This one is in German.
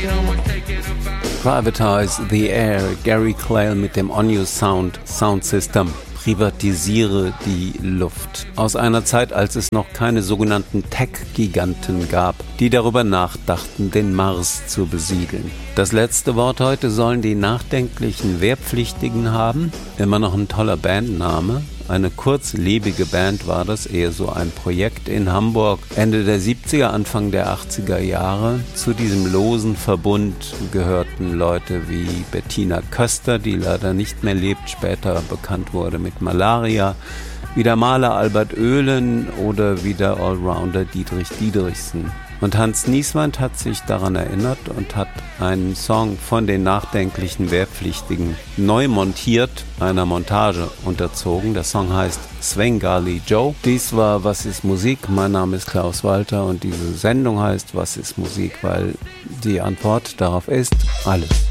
Privatize the Air, Gary Clayle mit dem On You Sound System. Privatisiere die Luft. Aus einer Zeit, als es noch keine sogenannten Tech-Giganten gab, die darüber nachdachten, den Mars zu besiedeln. Das letzte Wort heute sollen die nachdenklichen Wehrpflichtigen haben. Immer noch ein toller Bandname. Eine kurzlebige Band war das, eher so ein Projekt in Hamburg, Ende der 70er, Anfang der 80er Jahre. Zu diesem losen Verbund gehörten Leute wie Bettina Köster, die leider nicht mehr lebt, später bekannt wurde mit Malaria, wie der Maler Albert Oehlen oder wie der Allrounder Dietrich Diederichsen. Und Hans Nieswand hat sich daran erinnert und hat einen Song von den nachdenklichen Wehrpflichtigen neu montiert, einer Montage unterzogen. Der Song heißt Svengali Joe. Dies war Was ist Musik? Mein Name ist Klaus Walter und diese Sendung heißt Was ist Musik? Weil die Antwort darauf ist alles.